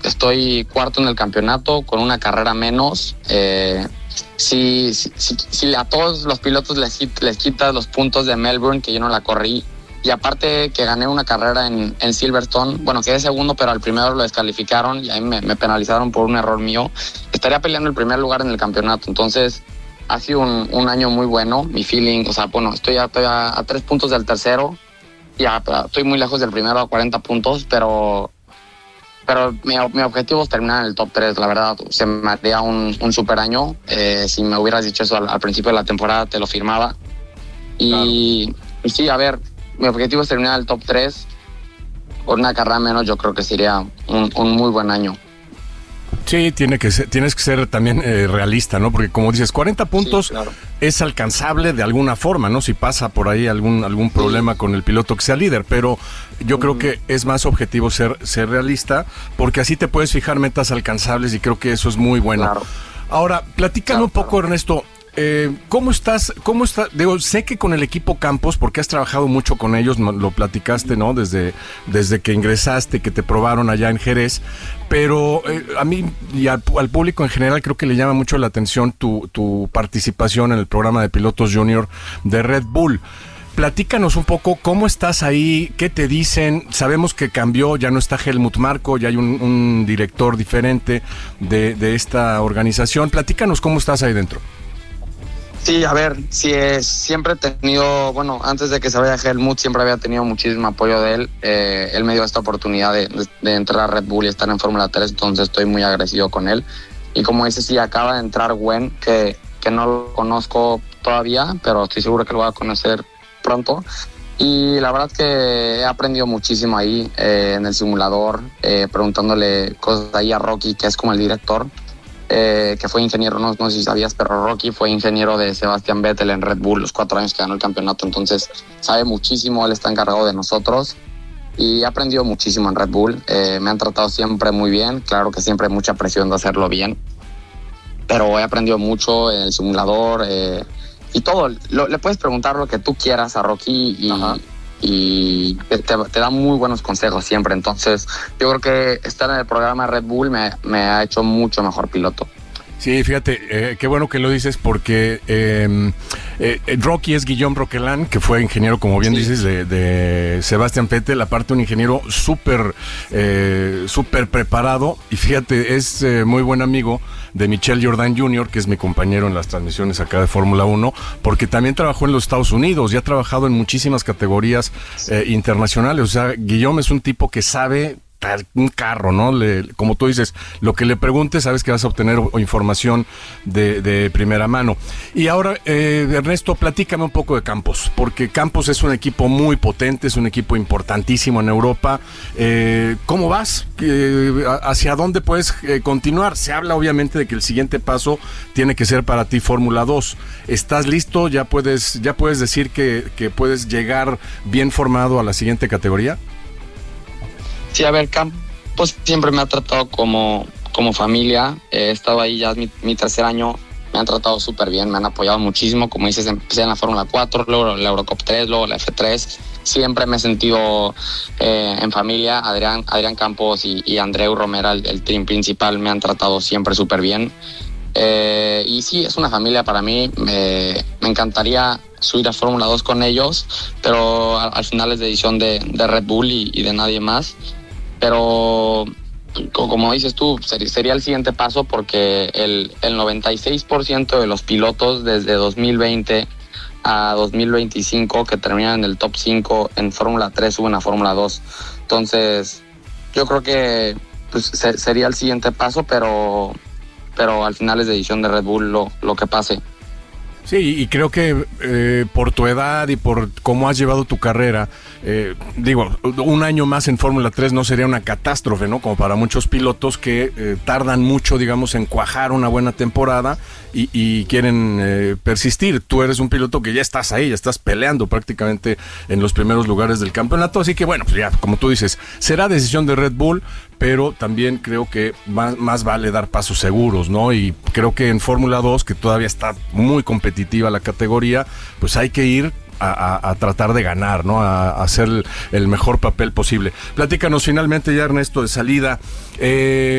estoy cuarto en el campeonato con una carrera menos. Si a todos los pilotos les quitas los puntos de Melbourne, que yo no la corrí, y aparte que gané una carrera en Silverstone, bueno, quedé segundo, pero al primero lo descalificaron y ahí me penalizaron por un error mío, estaría peleando el primer lugar en el campeonato. Entonces ha sido un año muy bueno, mi feeling, o sea, bueno, estoy a 3 puntos del tercero, ya estoy muy lejos del primero a 40 puntos, pero mi objetivo es terminar en el top 3, la verdad. Se me haría un super año. Si me hubieras dicho eso al principio de la temporada, te lo firmaba. Y sí, a ver, mi objetivo es terminar en el top 3. Con una carrera menos, yo creo que sería un muy buen año. Sí, tienes que ser también realista, ¿no? Porque como dices, 40 puntos sí, claro, es alcanzable de alguna forma, ¿no? Si pasa por ahí algún problema con el piloto que sea líder, pero yo creo que es más objetivo ser realista, porque así te puedes fijar metas alcanzables y creo que eso es muy bueno. Claro. Ahora, platícame un poco, Ernesto. ¿Cómo estás? Digo, sé que con el equipo Campos, porque has trabajado mucho con ellos, lo platicaste, ¿no? Desde que ingresaste, que te probaron allá en Jerez, pero a mí y al público en general creo que le llama mucho la atención tu participación en el programa de pilotos junior de Red Bull. Platícanos un poco cómo estás ahí, qué te dicen. Sabemos que cambió, ya no está Helmut Marko, ya hay un director diferente de esta organización. Platícanos cómo estás ahí dentro. Sí, a ver, sí, siempre he tenido, bueno, antes de que se vaya Helmut, siempre había tenido muchísimo apoyo de él. Él me dio esta oportunidad de entrar a Red Bull y estar en Fórmula 3, entonces estoy muy agradecido con él. Y como dices, sí, acaba de entrar Gwen, que no lo conozco todavía, pero estoy seguro que lo voy a conocer pronto. Y la verdad que he aprendido muchísimo ahí en el simulador, preguntándole cosas ahí a Rocky, que es como el director. Que fue ingeniero, no sé si sabías, pero Rocky fue ingeniero de Sebastian Vettel en Red Bull los 4 años que ganó el campeonato, entonces sabe muchísimo, él está encargado de nosotros y he aprendido muchísimo en Red Bull. Me han tratado siempre muy bien, claro que siempre hay mucha presión de hacerlo bien, pero he aprendido mucho en el simulador y todo. Le puedes preguntar lo que tú quieras a Rocky y te da muy buenos consejos siempre. Entonces yo creo que estar en el programa Red Bull me ha hecho mucho mejor piloto. Sí, fíjate, qué bueno que lo dices porque Rocky es Guillaume Roquelin, que fue ingeniero, como bien dices, de Sebastian Vettel, aparte un ingeniero súper preparado, y fíjate, es muy buen amigo de Michel Jordan Jr., que es mi compañero en las transmisiones acá de Fórmula 1, porque también trabajó en los Estados Unidos y ha trabajado en muchísimas categorías internacionales. O sea, Guillaume es un tipo que sabe un carro, ¿no? Como tú dices, lo que le preguntes, sabes que vas a obtener información de primera mano. Y ahora, Ernesto, platícame un poco de Campos, porque Campos es un equipo muy potente, es un equipo importantísimo en Europa. ¿Cómo vas? ¿Hacia dónde puedes continuar? Se habla obviamente de que el siguiente paso tiene que ser para ti Fórmula 2. ¿Estás listo? ¿Ya puedes decir que puedes llegar bien formado a la siguiente categoría? Sí, a ver, Campos siempre me ha tratado como familia. He estado ahí ya mi tercer año. Me han tratado súper bien, me han apoyado muchísimo. Como dices, empecé en la Fórmula 4, luego la Eurocup 3, luego la F3. Siempre me he sentido en familia. Adrián Campos y Andreu Romera, el team principal, me han tratado siempre súper bien. Y sí, es una familia para mí. Me encantaría subir a Fórmula 2 con ellos, pero al final es decisión de Red Bull y de nadie más. Pero como dices tú, sería el siguiente paso, porque el 96% de los pilotos desde 2020 a 2025 que terminan en el top 5 en Fórmula 3 suben a Fórmula 2. Entonces yo creo que pues, sería el siguiente paso, pero al final es decisión de Red Bull lo que pase. Sí, y creo que por tu edad y por cómo has llevado tu carrera, un año más en Fórmula 3 no sería una catástrofe, ¿no? Como para muchos pilotos que tardan mucho, digamos, en cuajar una buena temporada y quieren persistir. Tú eres un piloto que ya estás ahí, ya estás peleando prácticamente en los primeros lugares del campeonato, así que bueno, pues ya, como tú dices, será decisión de Red Bull, pero también creo que más vale dar pasos seguros, ¿no? Y creo que en Fórmula 2, que todavía está muy competitiva la categoría, pues hay que ir a tratar de ganar, ¿no? A hacer el mejor papel posible. Platícanos finalmente ya, Ernesto, de salida.